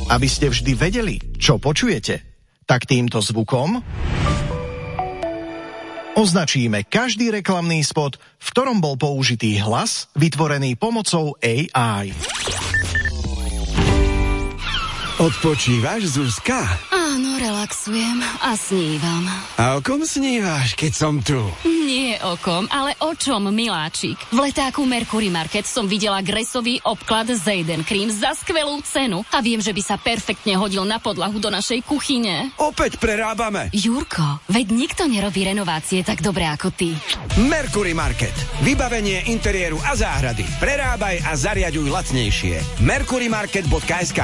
Aby ste vždy vedeli, čo počujete, tak týmto zvukom označíme každý reklamný spot, v ktorom bol použitý hlas vytvorený pomocou AI. Odpočívaš, Zuzka? Áno, relaxujem a snívam. A o kom snívaš, keď som tu? Nie o kom, ale o čom, miláčik. V letáku Mercury Market som videla gresový obklad Zayden Cream za skvelú cenu a viem, že by sa perfektne hodil na podlahu do našej kuchyne. Opäť prerábame. Jurko, veď nikto nerobí renovácie tak dobre ako ty. Mercury Market. Vybavenie interiéru a záhrady. Prerábaj a zariaďuj lacnejšie. mercurymarket.sk.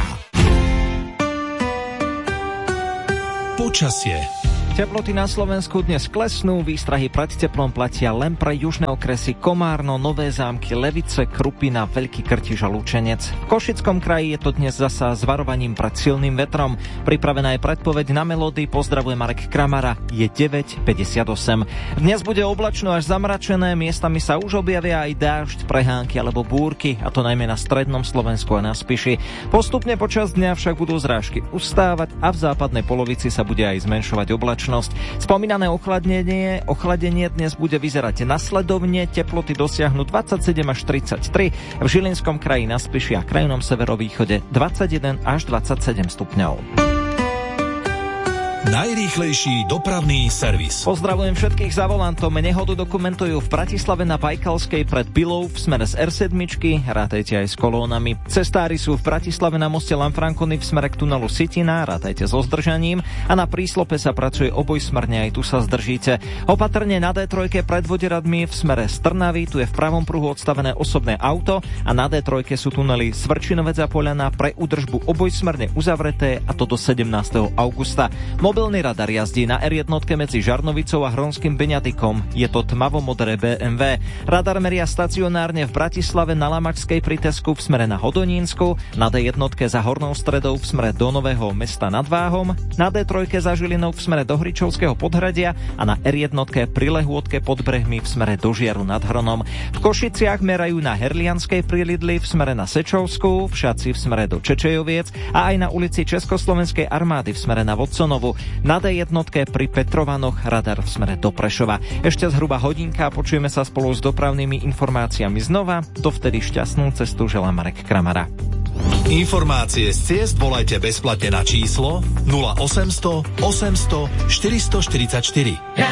Počasie. Teploty na Slovensku dnes klesnú, výstrahy pred teplom platia len pre južné okresy Komárno, Nové Zámky, Levice, Krupina, Veľký Krtiž a Lučenec. V Košickom kraji je to dnes zasa s varovaním pred silným vetrom. Pripravená je predpoveď na Melódy, pozdravuje Marek Kramara, je 9:58. Dnes bude oblačno až zamračené, miestami sa už objavia aj dážď, prehánky alebo búrky, a to najmä na strednom Slovensku a na Spiši. Postupne počas dňa však budú zrážky ustávať a v západnej polovici sa bude aj zmenšovať oblačnosť. Spomínané ochladenie dnes bude vyzerať nasledovne. Teploty dosiahnu 27 až 33, v Žilinskom kraji, na Spiši a krajnom severovýchode 21 až 27 stupňov. Najrýchlejší dopravný servis. Pozdravujem všetkých za volantom. Nehodu dokumentujú v Bratislave na Bajkalskej pred Pilou v smere z R7, rátajte aj s kolónami. Cestári sú v Bratislave na moste Lanfrancony v smere k tunelu Sitina, rátajte so zdržaním, a na príslope sa pracuje obojsmerne, aj tu sa zdržíte. Opatrne na D3 pred Vodieradmi v smere z Trnavy, tu je v pravom pruhu odstavené osobné auto, a na D3 sú tunely Svrčinovec a Poľana pre údržbu obojsmerne uzavreté, a to do 17. augusta. Mobilný radar jazdí na R1 medzi Žarnovicou a Hronským Beňadikom. Je to tmavomodré BMW. Radar meria stacionárne v Bratislave na Lamačskej pri Tesku v smere na Hodonínsku, na D1 za Hornou Stredou v smere do Nového Mesta nad Váhom, na D3 za Žilinou v smere do Hričovského Podhradia a na R1 pri Lehôtke pod Brehmi v smere do Žiaru nad Hronom. V Košiciach merajú na Herlianskej pri Lidli v smere na Sečovskú, v Šaci v smere do Čečejoviec a aj na ulici Československej armády v smere na Vodconovu. Na D1 pri Petrovanoch radar v smere do Prešova. Ešte zhruba hodinka, počujeme sa spolu s dopravnými informáciami znova. Dovtedy šťastnú cestu želá Marek Kramara. Informácie z ciest volajte bezplatne na číslo 0800 800 444.